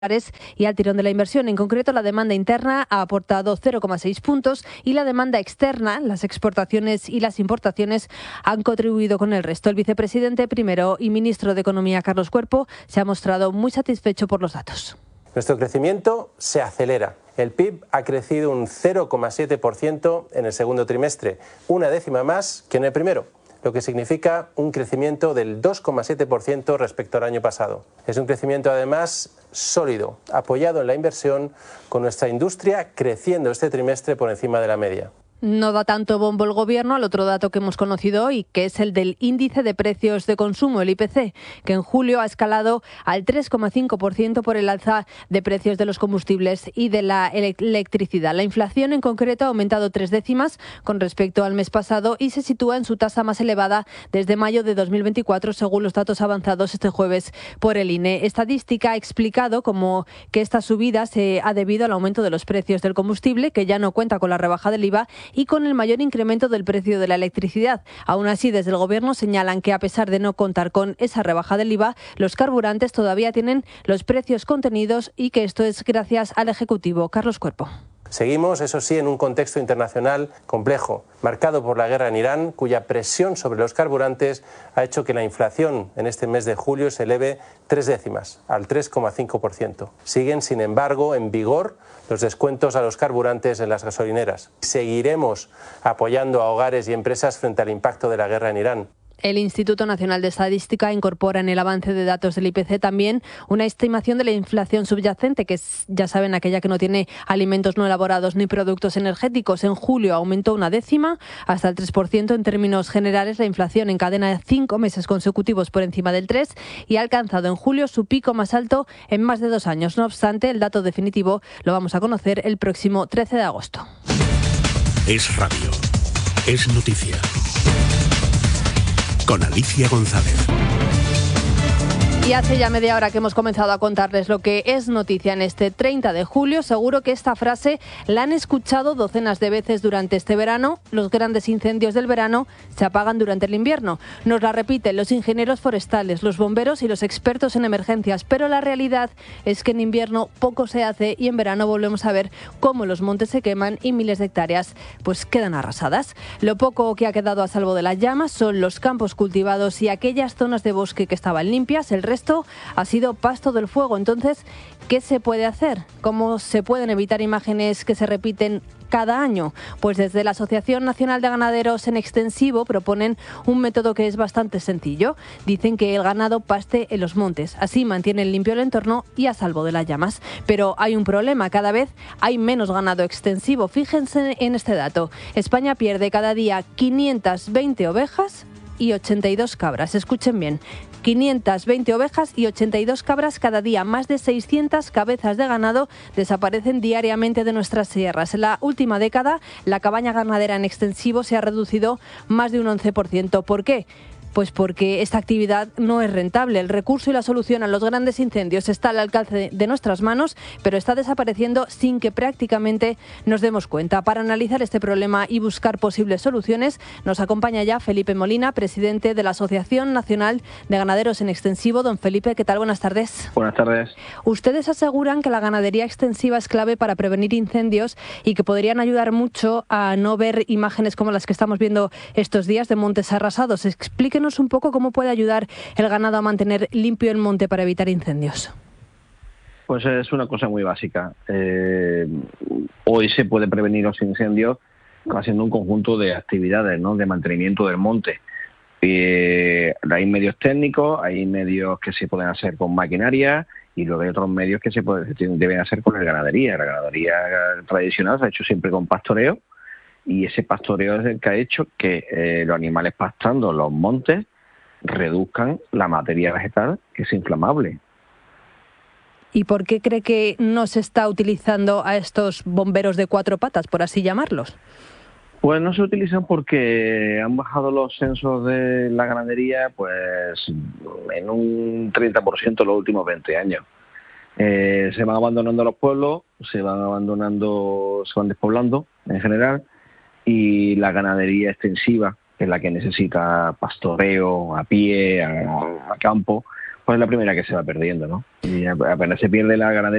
y al tirón de la inversión. En concreto, la demanda interna ha aportado 0,6 puntos y la demanda externa, las exportaciones y las importaciones, han contribuido con el resto. El vicepresidente primero y ministro de Economía, Carlos Cuerpo, se ha mostrado muy satisfecho por los datos. Nuestro crecimiento se acelera. El PIB ha crecido un 0,7% en el segundo trimestre, una décima más que en el primero, lo que significa un crecimiento del 2,7% respecto al año pasado. Es un crecimiento además sólido, apoyado en la inversión, con nuestra industria creciendo este trimestre por encima de la media. No da tanto bombo el Gobierno al otro dato que hemos conocido hoy, que es el del índice de precios de consumo, el IPC, que en julio ha escalado al 3,5% por el alza de precios de los combustibles y de la electricidad. La inflación en concreto ha aumentado 3 décimas con respecto al mes pasado y se sitúa en su tasa más elevada desde mayo de 2024, según los datos avanzados este jueves por el INE. Estadística ha explicado como que esta subida se ha debido al aumento de los precios del combustible, que ya no cuenta con la rebaja del IVA, y con el mayor incremento del precio de la electricidad. Aún así, desde el Gobierno señalan que a pesar de no contar con esa rebaja del IVA, los carburantes todavía tienen los precios contenidos y que esto es gracias al Ejecutivo. Carlos Cuerpo. Seguimos, eso sí, en un contexto internacional complejo, marcado por la guerra en Irán, cuya presión sobre los carburantes ha hecho que la inflación en este mes de julio se eleve 3 décimas, al 3,5%. Siguen, sin embargo, en vigor los descuentos a los carburantes en las gasolineras. Seguiremos apoyando a hogares y empresas frente al impacto de la guerra en Irán. El Instituto Nacional de Estadística incorpora en el avance de datos del IPC también una estimación de la inflación subyacente, que es, ya saben, aquella que no tiene alimentos no elaborados ni productos energéticos. En julio aumentó 1 décima hasta el 3%. En términos generales, la inflación encadena 5 meses consecutivos por encima del 3% y ha alcanzado en julio su pico más alto en más de 2 años. No obstante, el dato definitivo lo vamos a conocer el próximo 13 de agosto. Es radio. Es noticia. Con Alicia González. Y hace ya media hora que hemos comenzado a contarles lo que es noticia en este 30 de julio. Seguro que esta frase la han escuchado docenas de veces durante este verano. Los grandes incendios del verano se apagan durante el invierno. Nos la repiten los ingenieros forestales, los bomberos y los expertos en emergencias. Pero la realidad es que en invierno poco se hace y en verano volvemos a ver cómo los montes se queman y miles de hectáreas pues quedan arrasadas. Lo poco que ha quedado a salvo de las llamas son los campos cultivados y aquellas zonas de bosque que estaban limpias. El resto ha sido pasto del fuego. Entonces, ¿qué se puede hacer? ¿Cómo se pueden evitar imágenes que se repiten cada año? Pues desde la Asociación Nacional de Ganaderos en Extensivo proponen un método que es bastante sencillo. Dicen que el ganado paste en los montes. Así mantienen limpio el entorno y a salvo de las llamas. Pero hay un problema. Cada vez hay menos ganado extensivo. Fíjense en este dato. España pierde cada día 520 ovejas y 82 cabras. Escuchen bien. 520 ovejas y 82 cabras cada día. Más de 600 cabezas de ganado desaparecen diariamente de nuestras sierras. En la última década, la cabaña ganadera en extensivo se ha reducido más de un 11%. ¿Por qué? Pues porque esta actividad no es rentable. El recurso y la solución a los grandes incendios está al alcance de nuestras manos, pero está desapareciendo sin que prácticamente nos demos cuenta. Para analizar este problema y buscar posibles soluciones, nos acompaña ya Felipe Molina, presidente de la Asociación Nacional de Ganaderos en Extensivo. Don Felipe, ¿qué tal? Buenas tardes. Buenas tardes. Ustedes aseguran que la ganadería extensiva es clave para prevenir incendios y que podrían ayudar mucho a no ver imágenes como las que estamos viendo estos días de montes arrasados. Explíquenos un poco cómo puede ayudar el ganado a mantener limpio el monte para evitar incendios. Pues es una cosa muy básica. Hoy se puede prevenir los incendios haciendo un conjunto de actividades, ¿no?, de mantenimiento del monte. Hay medios técnicos, hay medios que se pueden hacer con maquinaria y luego hay otros medios que se deben hacer con la ganadería. La ganadería tradicional se ha hecho siempre con pastoreo. Y ese pastoreo es el que ha hecho que los animales pastando en los montes reduzcan la materia vegetal, que es inflamable. ¿Y por qué cree que no se está utilizando a estos bomberos de 4 patas, por así llamarlos? Pues no se utilizan porque han bajado los censos de la ganadería pues en un 30% en los últimos 20 años. Se van abandonando los pueblos, se van despoblando en general, y la ganadería extensiva, que es la que necesita pastoreo a pie, a campo, pues pues es la primera que se va perdiendo, ¿no? Y apenas se pierde la ganadería